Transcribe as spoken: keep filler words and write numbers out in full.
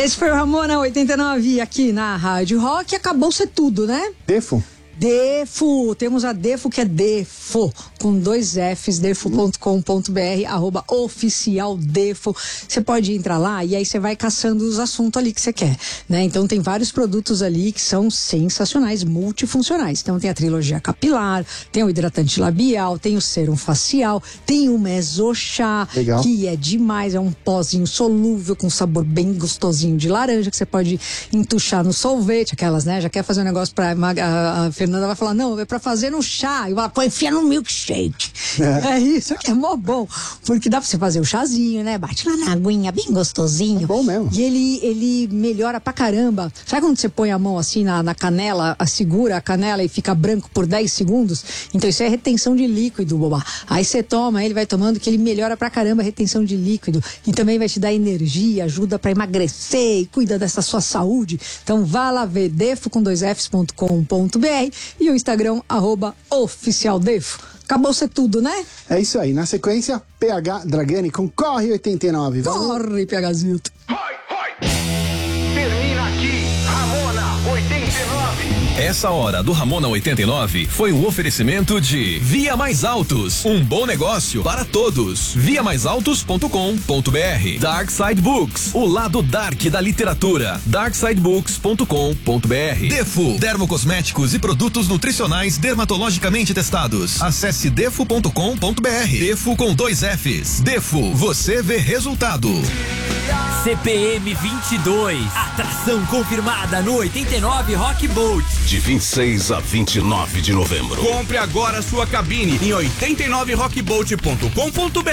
Esse foi o Ramona oitenta e nove aqui na Rádio Rock. Acabou ser tudo, né? Defo. Defo, temos a Defo, que é Defo, com dois Fs, defo ponto com ponto br, arroba oficial Defo. Você pode entrar lá e aí você vai caçando os assuntos ali que você quer, né? Então tem vários produtos ali que são sensacionais, multifuncionais. Então tem a trilogia capilar, tem o hidratante labial, tem o sérum facial, tem o mesochá, Legal. Que é demais, é um pozinho solúvel com sabor bem gostosinho de laranja, que você pode entuchar no sorvete, aquelas, né? Já quer fazer um negócio pra... A, a Fernanda vai falar, não, é pra fazer no chá. E vai, pô, enfia no milkshake. É. é isso que é mó bom. Porque dá pra você fazer o chazinho, né? Bate lá na aguinha, bem gostosinho. É bom mesmo. E ele, ele melhora pra caramba. Sabe quando você põe a mão assim na, na canela, a segura a canela e fica branco por dez segundos? Então isso é retenção de líquido, boba. Aí você toma, ele vai tomando, que ele melhora pra caramba a retenção de líquido. E também vai te dar energia, ajuda pra emagrecer e cuida dessa sua saúde. Então vá lá ver defo com dois fs ponto com ponto br e o Instagram, arroba oficialdefo. Acabou ser tudo, né? É isso aí. Na sequência, P H Dragani com Corre oitenta e nove. Vamos... Corre, PHzito. Termina aqui, Ramona oitenta e nove. Essa hora do Ramona oitenta e nove foi um oferecimento de Via Mais Altos, um bom negócio para todos. via mais altos ponto com ponto br. Dark Side Books, o lado dark da literatura. dark side books ponto com ponto br. Defo, dermocosméticos e produtos nutricionais dermatologicamente testados. Acesse defo ponto com ponto br. Defo com dois Fs. Defo, você vê resultado. C P M vinte e dois, atração confirmada no oitenta e nove Rock Boat. De vinte e seis a vinte e nove de novembro. Compre agora sua cabine em oitenta e nove rock boat ponto com ponto br.